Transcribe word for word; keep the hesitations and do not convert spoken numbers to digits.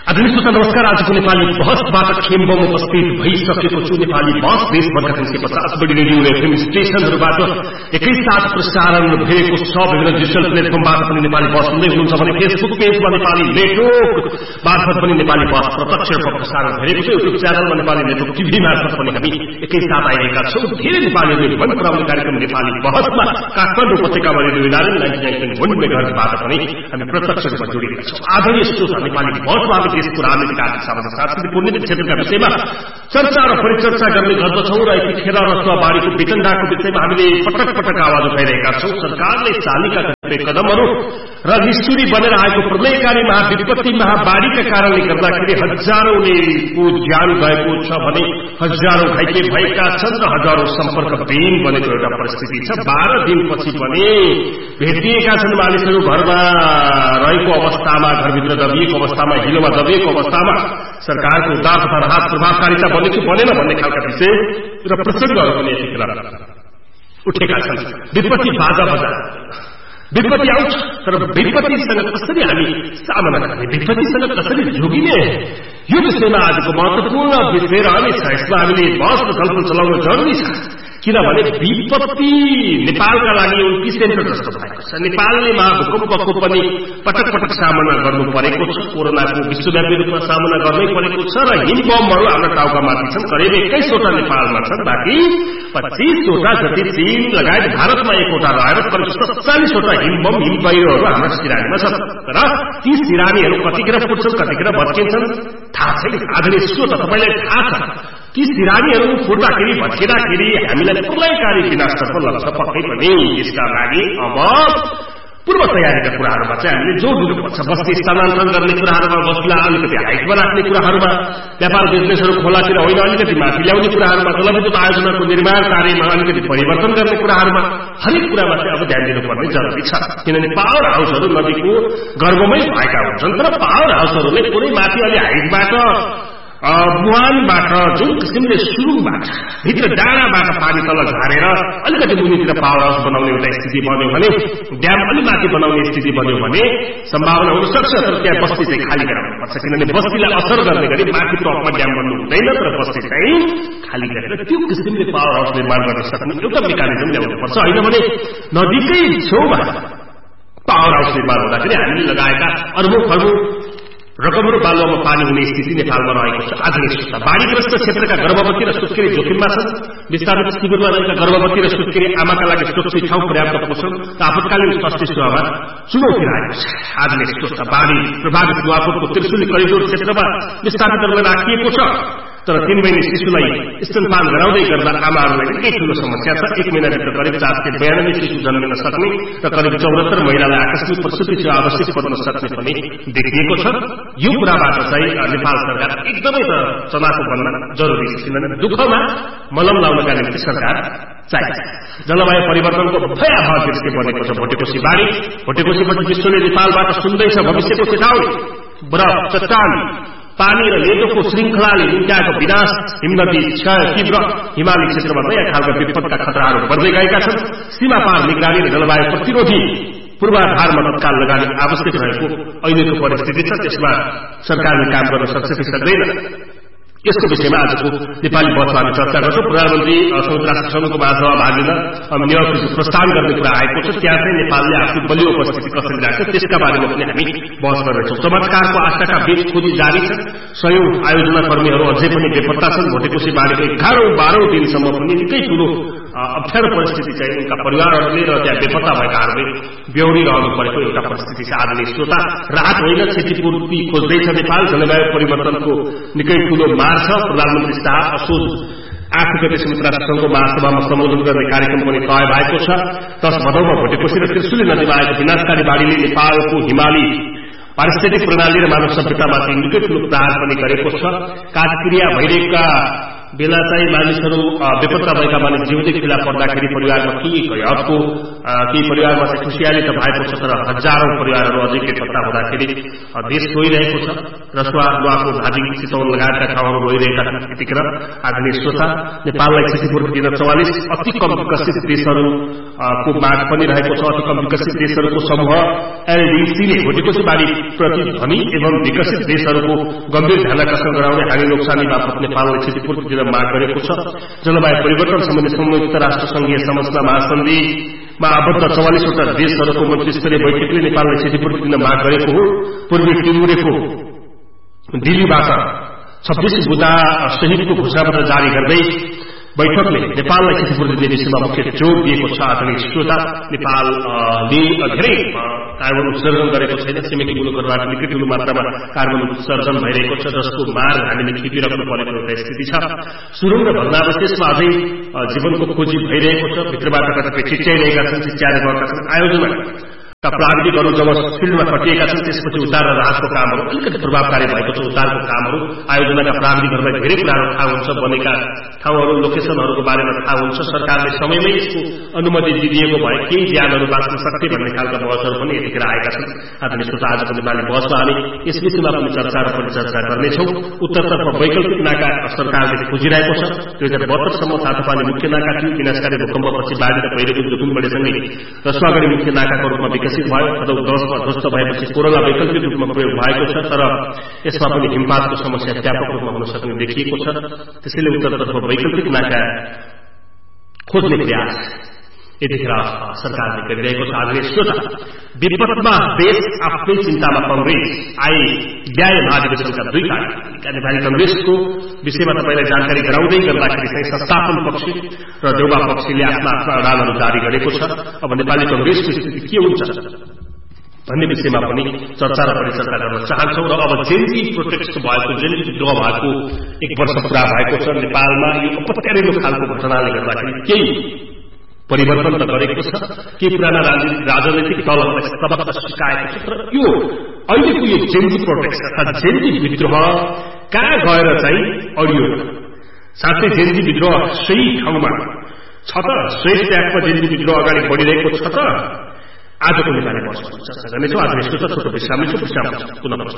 आधुनिक श्रोता नमस्कार। आजको नेपाली बहसबाट खेम्बम उपस्थित भइसकेको छु। नेपाली बहस देशभरका तीन सय पचास बढी रेडियो एफएम स्टेशनहरूबाट एकैसाथ प्रसारण भएको छ। विभिन्न डिजिटल प्लेटफर्मबाट पनि नेपाली बहस सुन्दै हुनुहुन्छ भने फेसबुक पेजमा नेपाली नेटवर्क मार्फत पनि नेपाली बहस प्रत्यक्ष प्रसारण भएको छ। युट्युब च्यानलमा नेपाली नेटवर्क टिभी मार्फत पनि हामी एकैसाथ आइरहेका छौँ। धेरै नेपालीहरूले मन पराउने कार्यक्रम नेपाली बहसमा काठमाडौँ उपत्यकामा radio Narayan ninety nine point वन मेगाहर्जबाट पनि हामी प्रत्यक्ष रूपमा जोडिएका छौँ। आदरणीय श्रोता नेपाली बहसमा देशको राजनीतिक आर्थिक सामाजिक सांस्कृतिक पूर्णित क्षेत्रका विषयमा चर्चा र परिचर्चा गर्ने गर्दछौँ र यतिखेर रसुवाबारीको वेतनदाको विषयमा हामीले पटक पटक आवाज उठाइरहेका छौँ। सरकारले चालीका कदमहरू र निष्ठुरी बनेर आएको प्रलयकारी महाविपत्ति महाबाढीका कारणले गर्दाखेरि हजारौंको ज्यान गएको छ भने हजारौं घाइते भएका छन् र हजारौं सम्पर्क विहीन बनेको एउटा परिस्थिति छ। बाह्र दिनपछि पनि भेटिएका छन् मानिसहरू घरमा रहेको अवस्थामा, घरभित्र दबिएको अवस्थामा, हिलोमा दबिएको अवस्थामा। सरकारको उद्धार तथा राहत प्रभावकारिता बन्ने कि बनेन भन्ने खालका विषय र प्रसंगहरू पनि यतिखेर उठेका छन्। विपत्ति बाजा बजा विपत्ति आउँछ, तर विपत्तिसँग कसरी हामी सामना गर्ने, विपत्तिसँग कसरी जोगिने, यो विषयमा आजको महत्वपूर्ण विषय रहनेछ। यसमा हामीले बहस र छलफल चलाउन जरुरी छ, किनभने विपत्ति नेपालका लागि एउटा सेन्टर जस्तो भएको छ। नेपालले महाभूकम्पको पनि पटक पटक सामना गर्नु परेको छ, कोरोनाको विश्वव्यापी रूपमा सामना गर्नै परेको छ र हिमबमहरू हाम्रो टाउकामाथि छन्। करिब एक्काइसवटा नेपालमा छन्, बाँकी पच्चीसवटा जति चीन लगायत भारतमा एकवटा रहेर करिब सत्तालिसवटा हिमबम हिम पहिरोहरू हाम्रो सिरानीमा छन्। तर ती सिरानीहरू कतिखेर फुट्छन्, कतिखेर भत्किन्छन् थाहा छैन। आधुनिक श्रोता तपाईँलाई थाहा छ ती सिरानीहरू फुट्दाखेरि भत्किँदाखेरि हामीलाई प्रलयकारी विनाशतर्फ लग्छ पक्कै पनि। यसका लागि अब पूर्व तयारीका कुराहरूमा चाहिँ हामीले जोड दिनुपर्छ। बस्ती स्थानान्तरण गर्ने कुराहरूमा, बस्तीलाई अलिकति हाइटमा राख्ने कुराहरूमा, व्यापार बिजनेसहरू खोलातिर होइन अलिकति माथि ल्याउने कुराहरूमा, जलविद्युत आयोजनाको निर्माण कार्यमा अलिकति परिवर्तन गर्ने कुराहरूमा, हरेक कुरामा चाहिँ अब ध्यान दिनुपर्ने जरुरी छ। किनभने पावर हाउसहरू नदीको गर्भमै भएका हुन्छन्, तर पावर हाउसहरूले कुनै माथि अलि हाइटबाट मुहानबाट जुन किसिमले सुरुङबाट भित्र डाँडाबाट पानी तल झारेर अलिकति मुनितिर पावर हाउस बनाउने एउटा स्थिति बन्यो भने, ड्याम अलि माथि बनाउने स्थिति बन्यो भने सम्भावना हुन सक्छ। तर त्यहाँ बस्ती चाहिँ खाली गराउनुपर्छ, किनभने बस्तीलाई असर गर्ने गरी माथि टपमा ड्याम बन्नु हुँदैन, तर बस्ती चाहिँ खाली गरेर त्यो किसिमले पावर हाउस निर्माण गर्न सक्ने एउटा मेकानिजम ल्याउनुपर्छ। होइन भने नजिकै छेउमा पावर हाउस निर्माण हुँदाखेरि हामीले लगाएका अर्बौं खर्बौं रकमहरू बालुवामा पानी हुने स्थिति नेपालमा रहेको छ। आधुनिक श्रोता बाढीग्रस्त क्षेत्रका गर्भवती र सुत्केरी जोखिममा छन्। विस्थापित शिविरमा रहेका गर्भवती र सुत्केरी आमाका लागि सुरक्षित ठाउँ, पर्याप्त पोषण र आपतकालीन स्वास्थ्य सेवामा चुनौती रहेको छ। आधुनिक श्रोता बाढी प्रभावित नुवाकोटको त्रिशुली करिडोर क्षेत्रमा विस्थापितहरूलाई राखिएको छ, तर तीन महिने शिशुलाई स्तनपान गराउँदै गर्दा आमाहरूलाई निकै ठूलो समस्या छ। एक महिनाभित्र करिब चार सय बयानब्बे शिशु जन्मिन सक्ने र करिब चौहत्तर महिलालाई आकस्मिक प्रसुति सेवा आवश्यक पर्न सक्ने पनि देखिएको छ। यो कुराबाट चाहिँ नेपाल सरकार एकदमै त चनाखो बन्न जरुरी छ, किनभने दुःखमा मलम लाउनका निम्ति सरकार चाहिन्छ। जलवायु परिवर्तनको भयावह दृश्य बनेको छ भोटेकोशी बाढी। भोटेकोशीपछि विश्वले नेपालबाट सुन्दैछ भविष्यको चेतावनी। बरफ, चट्टान, पानी र लेदोको श्रृङ्खलाले निम्त्याएको विनाश, हिमनदी क्षय, तीव्र हिमाली क्षेत्रमा नयाँ खालका विपदका खतराहरू बढ्दै गएका छन्। सीमा पार निगरानी र जलवायु प्रतिरोधी पूर्वाधारमा तत्काल लगानी आवश्यक रहेको अहिलेको परिस्थिति छ। त्यसमा सरकारले काम गर्न सक्छ कि सक्दैन, यसको विषयमा आजको नेपाली बहसमा हामी चर्चा गर्छौँ। प्रधानमन्त्री संयुक्त राष्ट्र संघको महासभा भाग लिन न्युयोर्क प्रस्थान गर्ने कुरा आएको छ। त्यहाँ चाहिँ नेपालले आफ्नो बलियो उपस्थिति कसरी राख्छ त्यसका बारेमा पनि हामी बहस गर्नेछौँ। चमत्कारको आशाका बीच खोजी जारी छ। सयौं आयोजना कर्मीहरू अझै पनि बेपत्ता छन्। भोटेकोशी बाढीको एघारौं बाह्रौं दिनसम्म पनि निकै ठूलो अप्ठ्यारो परिस्थिति चाहिँ उनका परिवारहरूले र त्यहाँ बेपत्ता भएकाहरूले बेहोरी रहनु परेको एउटा परिस्थिति छ। आधुनिक श्रोता राहत होइन क्षतिपूर्ति खोज्दैछ नेपाल। जलवायु परिवर्तनको निकै ठूलो मार छ। प्रधानमन्त्री शाह असोज आठ गते संयुक्त राष्ट्र संघको महासभामा सम्बोधन गर्ने कार्यक्रम पनि तय भएको छ। दश भदौमा भोटेकोशी र त्रिशुली नदीमा आएको विनाशकारी बाढीले नेपालको हिमाली पारिस्थितिक प्रणाली र मानव सभ्यतामाथि निकै ठूलो प्रहार पनि गरेको छ। काजक्रिया भइरहेका बेला चाहिँ मानिसहरू बेपत्ता भएका मानिस जिउँदै फेला पर्दाखेरि परिवारमा केही अर्को केही परिवारमा चाहिँ खुसियाली त भएको छ, तर हजारौं परिवारहरू अझै बेपत्ता हुँदाखेरि देश रोइरहेको छ। रसुवा लुवाको भाजी चितवन लगायतका ठाउँहरू रोइरहेका छन्। यतिखेर आदरणीय श्रोता, नेपाललाई क्षतिपूर्ति दिन चौवालिस अति कम विकसित देशहरूको माग पनि रहेको छ। अति कम विकसित देशहरूको समूह एलडीसीले भोटेकोशी बाढी प्रति धनी एवं विकसित देशहरूको गम्भीर ध्यानाकर्षण गराउने हानि नोक्सानी बापत नेपाललाई क्षतिपूर्ति दिन माग गरेको छ। जलवायु परिवर्तन सम्बन्धी संयुक्त राष्ट्र संघीय संरचना महासन्धिमा आबद्ध चौवालिसवटा देशहरूको मन्त्रीस्तरीय बैठकले नेपाललाई क्षतिपूर्ति दिन माग गरेको हो। पूर्वी टिमुरेको दिल्लीबाट छब्बीस बुदा सहितको घोषणापत्र जारी गर्दै बैठकले नेपाललाई क्षतिपूर्ति दिने विषयमा मुख्य जोड़ दिएको छ। आधुनिक श्रोता, नेपालले धेरै कार्बन उत्सर्जन गरेको छैन। छिमेकी मुलुकहरूबाट निकै ठूलो मात्रामा कार्बन उत्सर्जन भइरहेको छ, जसको मार हामीले खेपिराख्नु परेको एउटा स्थिति छ। सुरुङ र भग्नावशेषमा अझै जीवनको खोजी भइरहेको छ। भित्रबाट कतिपय चिच्याइरहेका छन्, चिच्याएर गएका छन्। आयोजना प्राविधिकहरू जब फिल्डमा खटिएका छन्, त्यसपछि उद्धार र राहतको कामहरू अलिकति प्रभावकारी भएको छ। उद्धारको कामहरू आयोजनाका प्राविधिकहरूलाई धेरै कुराहरू थाहा हुन्छ, बनेका ठाउँहरू लोकेशनहरूको बारेमा थाहा हुन्छ। सरकारले समयमै यसको अनुमति दिइएको भए केही ज्यानहरू बाँच्न सक्थे भन्ने खालका बहसहरू पनि यतिखेर आएका छन्। आदरणीय श्रोता, आजको नेपाली बहसमा हामी यस विषयमा पनि चर्चा र परिचर्चा गर्नेछौँ। उत्तरतर्फ वैकल्पिक नाका सरकारले खोजिरहेको छ। दुई हजार बहत्तरसम्म तातोपानी मुख्य नाका थियो। विनाशकारी भूकम्पपछि बाढी र पहिरोको जोखिम बढेसँगै रसुवागढी मुख्य नाकाको रूपमा विकसित भयो। भदौ दसमा ध्वस्त भएपछि कोरोना वैकल्पिक रूपमा प्रयोग भएको छ, तर यसमा पनि हिमपातको समस्या व्यापक रूपमा हुन सक्ने देखिएको छ। त्यसैले उत्तरतर्फ वैकल्पिक नाका खोज्ने प्रयास यतिखेर सरकारले गरिरहेको छ। आदरणीय श्रोता, विपदमा देश आफ्नै चिन्तामा कांग्रेस आई व्याय महाधिवेशनका दुई कार्यक्रम नेपाली कांग्रेसको विषयमा तपाईलाई जानकारी गराउँदै गर्दाखेरि चाहिँ संस्थापन पक्ष र देउबा पक्षले आफ्ना आफ्ना अडानहरू जारी गरेको छ। अब नेपाली कांग्रेसको स्थिति के हुन्छ भन्ने विषयमा पनि चर्चा र परिचर्चा गर्न चाहन्छौँ। र अब जेनजी प्रोटेस्ट भएको, जेनजी विद्रोह भएको एक वर्ष पूरा भएको छ। नेपालमा यो अपत्यारिलो खालको घटनाले गर्दाखेरि केही परिवर्तन त गरेको छ, के पुराना राजनैतिक दलहरूलाई सबक सिकाएको छ, तर यो अहिलेको यो जेनजी प्रोटेस्ट अर्थात जेनजी विद्रोह कहाँ गएर चाहिँ अडियो साथै जेनजी विद्रोह सही ठाउँमा छ त, श्रेष्ठ ट्यागमा जेनजी विद्रोह अगाडि बढिरहेको छ त। आजको नेपाली बहसमा चर्चा गर्नेछौँ। आजको छोटो विश्राम लिन्छौँ। विश्राम पुनः